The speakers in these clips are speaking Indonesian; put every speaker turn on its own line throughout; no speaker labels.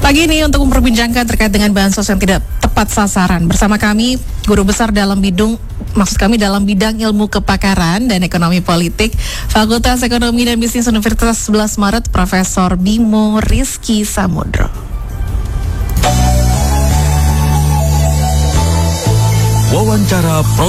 Pagi ini untuk memperbincangkan terkait dengan bansos yang tidak tepat sasaran. Bersama kami, Guru Besar dalam bidang ilmu kepakaran dan ekonomi politik, Fakultas Ekonomi dan Bisnis Universitas 11 Maret, Profesor Bimo Rizky Samudro.
Wawancara Pro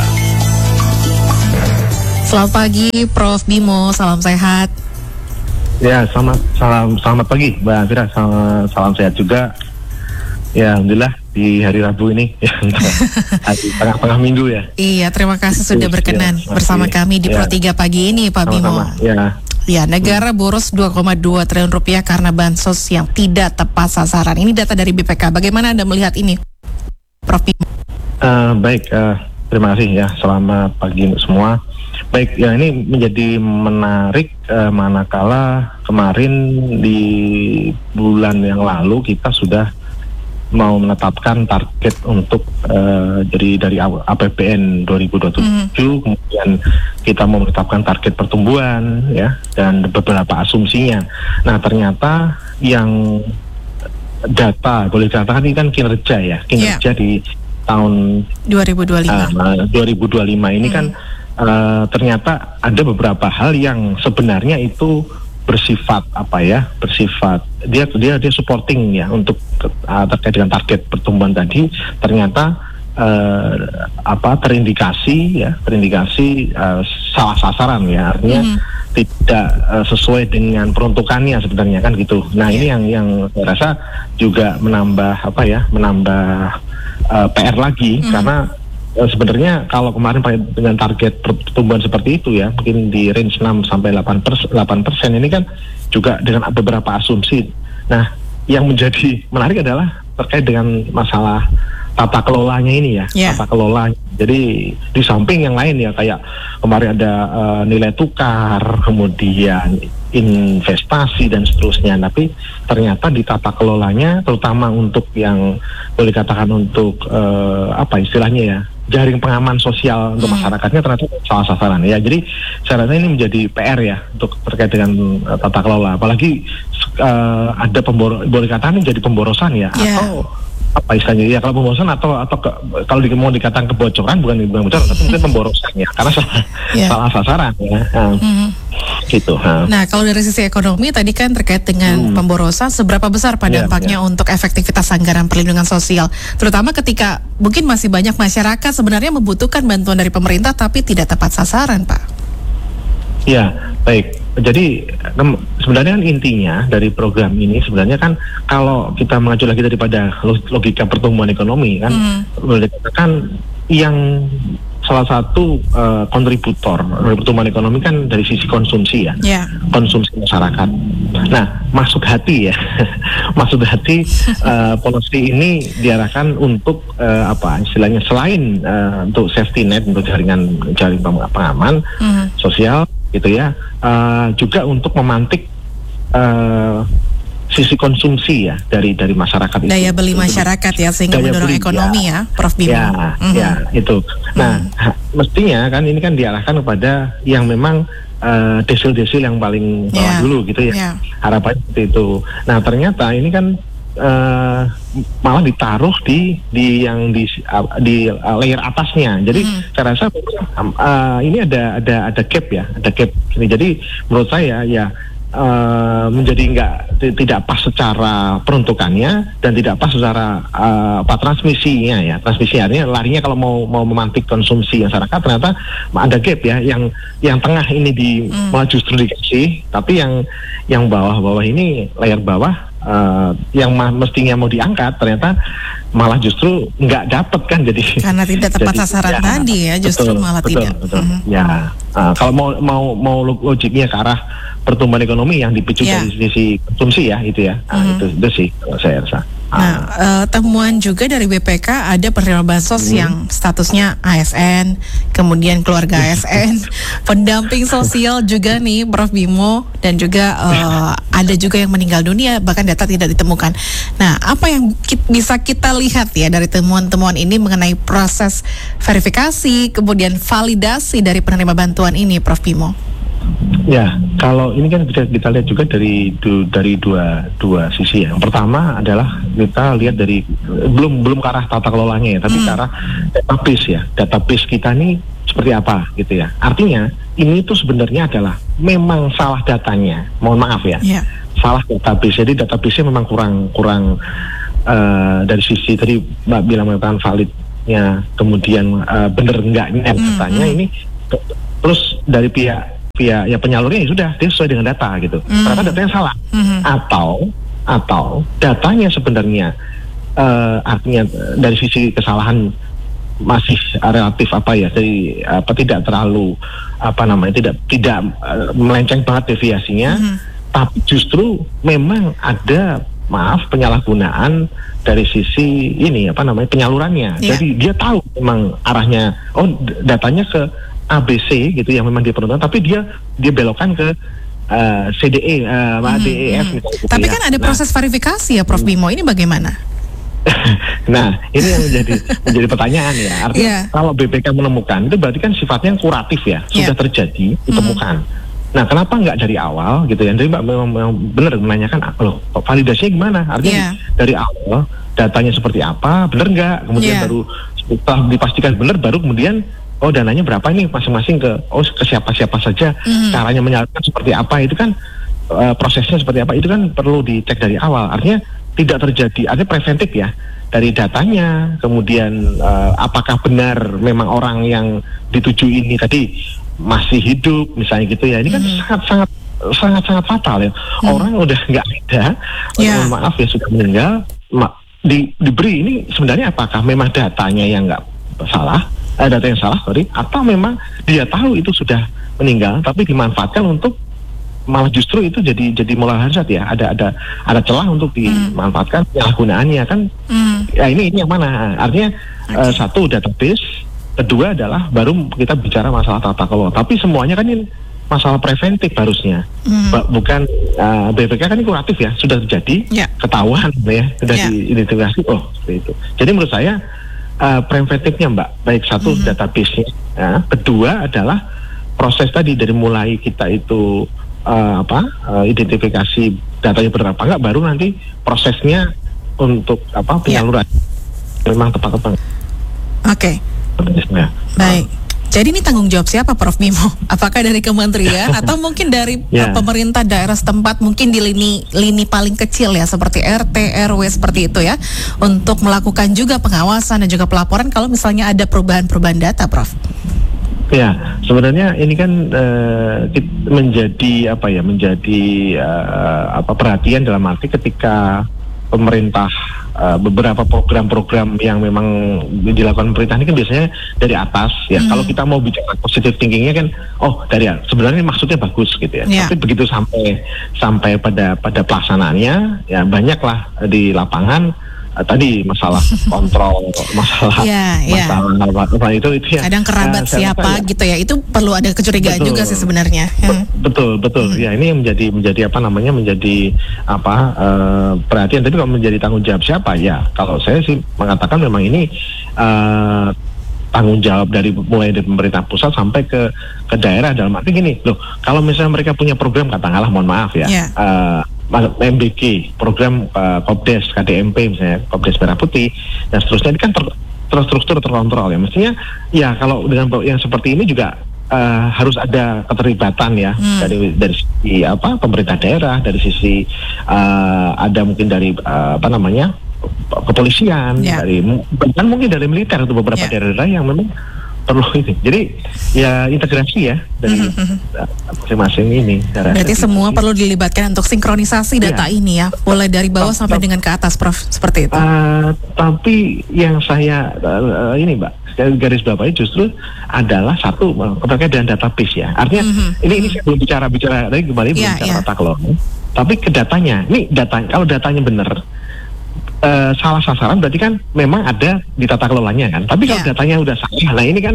3.
Selamat pagi, Prof. Bimo. Salam sehat.
Ya, selamat pagi, Mbak Fira. Salam sehat juga. Ya, alhamdulillah di hari Rabu ini, ya, hari tengah minggu ya.
Iya, terima kasih sudah berkenan bersama kami di Pro 3 pagi ini, Pak Bimo. Ya, negara boros 2,2 triliun rupiah karena bansos yang tidak tepat sasaran. Ini data dari BPK. Bagaimana Anda melihat ini, Prof. Bimo?
Baik, terima kasih ya. Selamat pagi untuk semua. Baik, ya ini menjadi menarik manakala kemarin di bulan yang lalu kita sudah mau menetapkan target untuk dari APBN 2027, kemudian kita mau menetapkan target pertumbuhan ya dan beberapa asumsinya. Nah, ternyata yang data boleh dikatakan ini kan kinerja di tahun 2025 ini kan ternyata ada beberapa hal yang sebenarnya itu bersifat dia supporting ya untuk terkait dengan target pertumbuhan tadi, ternyata terindikasi salah sasaran ya, artinya tidak sesuai dengan peruntukannya sebenarnya kan gitu. Nah, ini yang saya rasa juga menambah PR lagi karena sebenarnya kalau kemarin dengan target pertumbuhan seperti itu ya, mungkin di range 6-8% ini kan juga dengan beberapa asumsi. Nah, yang menjadi menarik adalah terkait dengan masalah tata kelolanya ini ya, tata kelola. Jadi di samping yang lain ya, kayak kemarin ada nilai tukar, kemudian investasi dan seterusnya, tapi ternyata di tata kelolanya, terutama untuk yang boleh katakan untuk istilahnya ya, jaring pengaman sosial untuk masyarakatnya ternyata salah sasaran ya. Jadi saya rasa ini menjadi PR ya untuk terkait dengan tata kelola, apalagi ada boleh katakan ini jadi pemborosan ya, atau apa istilahnya ya, kalau pemborosan atau kalau mau dikatakan kebocoran, bukan bocoran tapi mungkin pemborosan ya, karena salah sasaran ya. Gitu.
Nah, kalau dari sisi ekonomi tadi kan terkait dengan pemborosan, seberapa besar dampaknya untuk efektivitas anggaran perlindungan sosial, terutama ketika mungkin masih banyak masyarakat sebenarnya membutuhkan bantuan dari pemerintah tapi tidak tepat sasaran, Pak?
Ya, baik. Jadi sebenarnya kan intinya dari program ini sebenarnya kan kalau kita mengacu lagi daripada logika pertumbuhan ekonomi kan, boleh dikatakan yang salah satu kontributor dari pertumbuhan ekonomi kan dari sisi konsumsi ya, konsumsi masyarakat. Nah, maksud hati policy ini diarahkan untuk istilahnya selain untuk safety net, untuk jaring pengaman sosial gitu ya, juga untuk memantik sisi konsumsi ya dari masyarakat,
daya beli masyarakat ya, sehingga mendorong ekonomi ya, Prof. Bimo.
Ya itu. Nah, mestinya kan ini kan diarahkan kepada yang memang desil-desil yang paling bawah dulu gitu ya. Harapannya seperti itu. Nah, ternyata ini kan malah ditaruh di layer atasnya. Jadi saya rasa ini ada gap ya, ada gap ini. Jadi menurut saya ya menjadi tidak pas secara peruntukannya dan tidak pas secara transmisinya ya. Transmisi artinya larinya kalau mau memantik konsumsi masyarakat, ternyata ada gap ya, yang tengah ini malah justru dikasih, tapi yang bawah ini, layer bawah yang mestinya mau diangkat ternyata malah justru nggak dapat kan, jadi
karena tidak tepat sasaran tadi ya, justru malah tidak.
Ya, kalau mau logiknya ke arah pertumbuhan ekonomi yang dipicu dari sisi konsumsi ya, itu ya. Itu sih saya rasa.
Nah, temuan juga dari BPK ada penerima bansos yang statusnya ASN, kemudian keluarga ASN, pendamping sosial juga nih, Prof. Bimo, dan juga ada juga yang meninggal dunia, bahkan data tidak ditemukan. Nah, apa yang bisa kita lihat ya dari temuan-temuan ini mengenai proses verifikasi, kemudian validasi dari penerima bantuan ini, Prof. Bimo?
Ya, kalau ini kan bisa kita lihat juga dari dua sisi ya. Yang pertama adalah kita lihat dari belum ke arah tata kelolanya ya, tapi ke arah database ya. Database kita nih seperti apa gitu ya. Artinya ini tuh sebenarnya adalah memang salah datanya. Mohon maaf ya.
Yeah.
Salah database. Jadi database-nya memang kurang dari sisi tadi Mbak bilang merupakan validnya, kemudian bener enggaknya datanya ini terus dari pihak ya penyalurnya ya sudah dia sesuai dengan data gitu. Ternyata datanya salah. Atau datanya sebenarnya artinya dari sisi kesalahan masih relatif jadi tidak terlalu tidak melenceng banget deviasinya, tapi justru memang ada penyalahgunaan dari sisi penyalurannya.
Yeah.
Jadi dia tahu memang arahnya, datanya ke ABC gitu yang memang diperuntukkan, tapi dia belokkan ke CDE, DEF gitu.
Tapi kan ada proses verifikasi ya Prof Bimo, ini bagaimana?
Nah, ini yang menjadi pertanyaan ya. Artinya kalau BPK menemukan itu berarti kan sifatnya kuratif ya, sudah terjadi, ditemukan. Nah, kenapa nggak dari awal gitu ya? Jadi Mbak memang benar menanyakan, loh, validasinya gimana? Artinya dari awal datanya seperti apa, benar nggak? Kemudian baru setelah dipastikan benar, baru kemudian dananya berapa ini masing-masing ke siapa-siapa saja, caranya menyalurkan seperti apa, itu kan prosesnya seperti apa, itu kan perlu dicek dari awal. Artinya tidak terjadi, artinya preventif ya, dari datanya, kemudian apakah benar memang orang yang dituju ini tadi masih hidup misalnya gitu ya. Ini kan sangat fatal ya. Orang udah nggak ada, maaf ya, sudah meninggal, diberi ini sebenarnya apakah memang datanya yang nggak salah, data yang salah atau memang dia tahu itu sudah meninggal tapi dimanfaatkan untuk malah justru itu jadi moral hazard ya, ada celah untuk dimanfaatkan penyalahgunaannya kan. Ya ini yang mana artinya satu database, kedua adalah baru kita bicara masalah tata kelola, tapi semuanya kan ini masalah preventif harusnya, bukan BPK kan ini kuratif ya, sudah terjadi, ketahuan ya, sudah diidentifikasi, seperti itu. Jadi menurut saya preventifnya Mbak, baik satu database-nya, kedua adalah proses tadi dari mulai kita itu identifikasi datanya benar apa enggak, baru nanti prosesnya untuk penyaluran memang tepat-tepat.
Oke. Baik. Jadi ini tanggung jawab siapa Prof Bimo? Apakah dari kementerian atau mungkin dari pemerintah daerah setempat, mungkin di lini paling kecil ya seperti RT, RW seperti itu ya, untuk melakukan juga pengawasan dan juga pelaporan kalau misalnya ada perubahan data, Prof?
Ya, sebenarnya ini kan menjadi perhatian dalam arti ketika pemerintah beberapa program-program yang memang dilakukan pemerintah ini kan biasanya dari atas ya. Kalau kita mau bicara positive thinkingnya kan, sebenarnya maksudnya bagus gitu ya. Tapi begitu sampai pada pelaksanaannya ya banyaklah di lapangan tadi masalah kontrol, masalah itu ya. Kadang kerabat siapa
gitu ya, itu perlu ada kecurigaan juga sih sebenarnya.
Betul. Ya ini menjadi perhatian. Tapi kalau menjadi tanggung jawab siapa ya? Kalau saya sih mengatakan memang ini tanggung jawab mulai dari pemerintah pusat sampai ke daerah, dalam arti gini loh, kalau misalnya mereka punya program katakanlah, mohon maaf ya, MBG, program Kopdes, KDMP misalnya, Kopdes Merah Putih dan seterusnya, ini kan terstruktur, terkontrol ya. Mestinya ya kalau dengan yang seperti ini juga harus ada keterlibatan ya, dari sisi pemerintah daerah, dari sisi ada mungkin dari kepolisian, bahkan mungkin dari militer untuk beberapa daerah yang memang perlu ini. Jadi ya integrasi ya dari masing-masing ini.
Berarti semua perlu dilibatkan untuk sinkronisasi data ini ya, mulai dari bawah sampai dengan ke atas, Prof, seperti itu.
Tapi yang saya ini Mbak, garis bawahnya justru adalah satu terkait dengan database ya. Artinya ini saya belum bicara lagi kembali bicara tata kelola. Tapi ke datanya, kalau datanya benar, salah sasaran berarti kan memang ada di tata kelolanya kan. Tapi kalau datanya udah salah, nah ini kan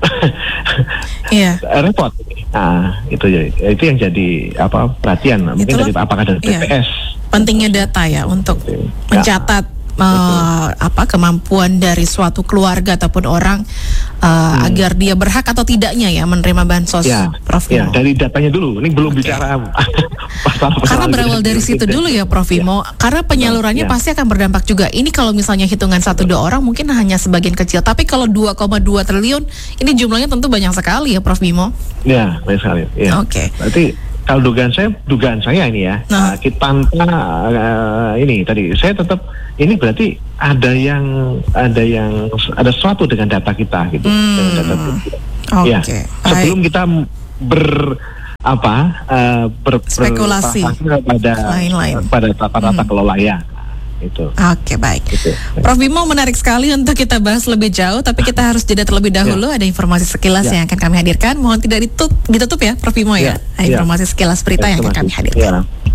repot. Nah, itu yang jadi perhatian. Mungkin dari apakah dari BPS.
Pentingnya data ya untuk mencatat kemampuan dari suatu keluarga ataupun orang agar dia berhak atau tidaknya ya menerima bansos, Prof Bimo.
Dari datanya dulu. Ini belum bicara
karena berawal dari situ dulu ya, Prof Bimo. Karena penyalurannya pasti akan berdampak juga. Ini kalau misalnya hitungan 1-2 orang mungkin hanya sebagian kecil, tapi kalau 2,2 triliun ini jumlahnya tentu banyak sekali ya, Prof Bimo.
Ya, banyak sekali. Ya. Oke. Berarti kalau dugaan saya ini ya, kita tanpa ini tadi, saya tetap ini berarti ada sesuatu dengan data kita gitu. Dengan data kita. Ya, sebelum kita
berspekulasi
pada tata kelola ya. Itu.
Oke, baik. Gitu. Prof Bimo, menarik sekali untuk kita bahas lebih jauh, tapi kita harus jeda terlebih dahulu. Ada informasi sekilas yang akan kami hadirkan. Mohon tidak ditutup ya, Prof Bimo ya. Informasi sekilas berita yang akan kami hadirkan.